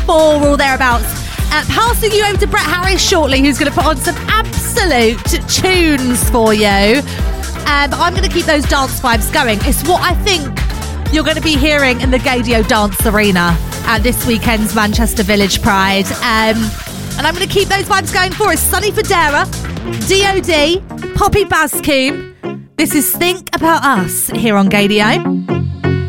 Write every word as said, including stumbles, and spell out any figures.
four or thereabouts. Uh, passing you over to Brett Harris shortly, who's going to put on some absolute tunes for you. Um, I'm going to keep those dance vibes going. It's what I think you're going to be hearing in the Gaydio Dance Arena at this weekend's Manchester Village Pride. Um, and I'm going to keep those vibes going for us. Sonny Fodera, D O D, Poppy Bascoon. This is Think About Us here on Gaydio.